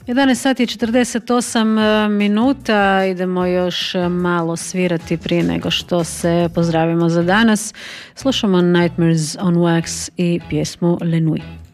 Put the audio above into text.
11 sati i 48 minuta, idemo još malo svirati prije nego što se pozdravimo za danas. Slušamo Nightmares on Wax i pjesmu Le Nuit.